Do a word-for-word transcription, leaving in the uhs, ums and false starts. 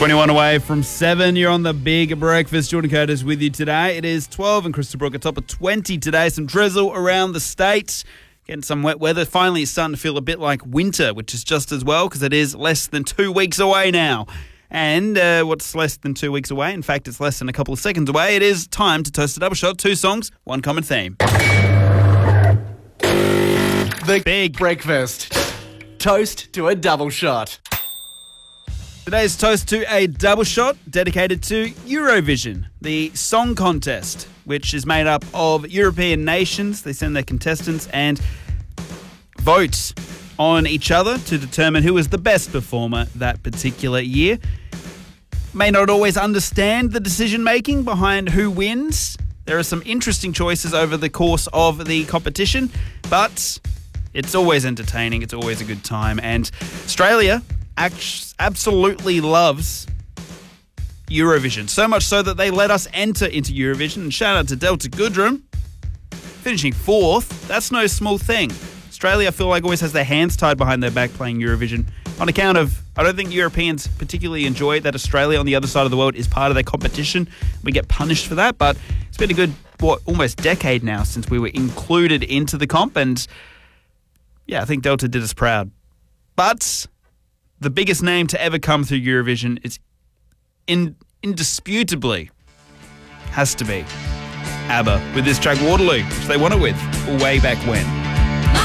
twenty-one away from seven. You're on the Big Breakfast. Jordan Curtis with you today. It is twelve in Crystal Brook, a top of twenty today. Some drizzle around the state. Getting some wet weather. Finally, it's starting to feel a bit like winter, which is just as well because it is less than two weeks away now. And uh, what's less than two weeks away? In fact, it's less than a couple of seconds away. It is time to toast a double shot. Two songs, one common theme. The Big Breakfast. Toast to a double shot. Today's toast to a double shot dedicated to Eurovision, the song contest, which is made up of European nations. They send their contestants and vote on each other to determine who is the best performer that particular year. May not always understand the decision-making behind who wins. There are some interesting choices over the course of the competition, but it's always entertaining. It's always a good time. And Australia absolutely loves Eurovision, so much so that they let us enter into Eurovision. And shout out to Delta Goodrem, finishing fourth. That's no small thing. Australia, I feel like, always has their hands tied behind their back playing Eurovision on account of, I don't think Europeans particularly enjoy that Australia on the other side of the world is part of their competition. We get punished for that, but it's been a good, what, almost decade now since we were included into the comp, and yeah, I think Delta did us proud. But the biggest name to ever come through Eurovision is in, indisputably has to be ABBA with this track Waterloo, which they won it with way back when.